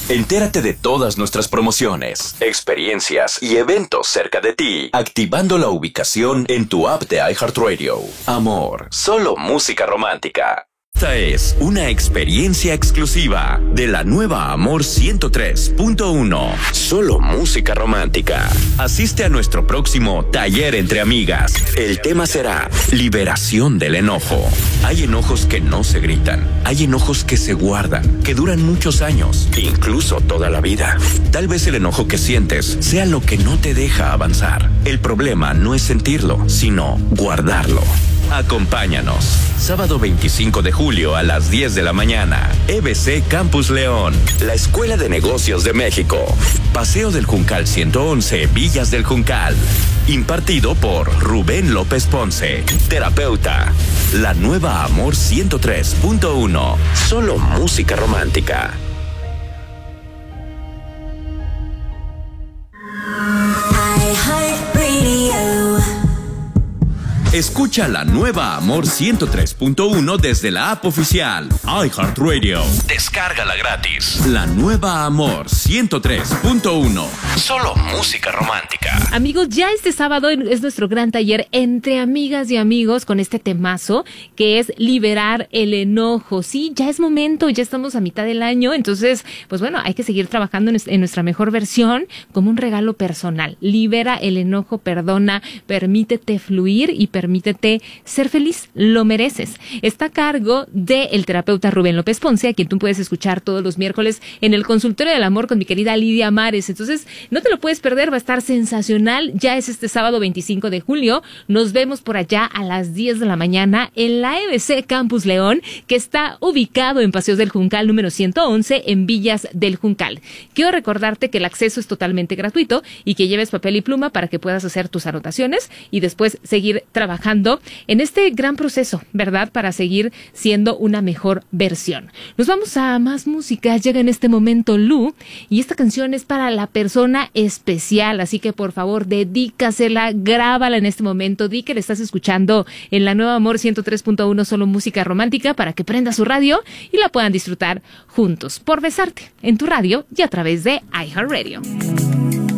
Entérate de todas nuestras promociones, experiencias y eventos cerca de ti, activando la ubicación en tu app de iHeartRadio. Amor, solo música romántica. Esta es una experiencia exclusiva de la nueva Amor 103.1. Solo música romántica. Asiste a nuestro próximo taller entre amigas. El tema será liberación del enojo. Hay enojos que no se gritan. Hay enojos que se guardan, que duran muchos años, incluso toda la vida. Tal vez el enojo que sientes sea lo que no te deja avanzar. El problema no es sentirlo, sino guardarlo. Acompáñanos. Sábado 25 de julio a las 10 de la mañana. EBC Campus León. La Escuela de Negocios de México. Paseo del Juncal 111, Villas del Juncal. Impartido por Rubén López Ponce, terapeuta. La nueva Amor 103.1. Solo música romántica. Escucha la nueva Amor 103.1 desde la app oficial iHeartRadio. Descárgala gratis. La nueva Amor 103.1. Solo música romántica. Amigos, ya este sábado es nuestro gran taller entre amigas y amigos con este temazo que es liberar el enojo. Sí, ya es momento, ya estamos a mitad del año, entonces, pues bueno, hay que seguir trabajando en nuestra mejor versión como un regalo personal. Libera el enojo, perdona, permítete fluir y permítete ser feliz, lo mereces. Está a cargo del terapeuta Rubén López Ponce, a quien tú puedes escuchar todos los miércoles en el Consultorio del Amor con mi querida Lidia Mares. Entonces, no te lo puedes perder, va a estar sensacional. Ya es este sábado 25 de julio. Nos vemos por allá a las 10 de la mañana en la EBC Campus León, que está ubicado en Paseos del Juncal número 111 en Villas del Juncal. Quiero recordarte que el acceso es totalmente gratuito y que lleves papel y pluma para que puedas hacer tus anotaciones y después seguir trabajando en este gran proceso, ¿verdad? Para seguir siendo una mejor versión. Nos vamos a más música. Llega en este momento Lu y esta canción es para la persona especial, así que por favor dedícasela, grábala en este momento, di que le estás escuchando en la nueva Amor 103.1 solo música romántica para que prenda su radio y la puedan disfrutar juntos. Por besarte en tu radio y a través de iHeartRadio.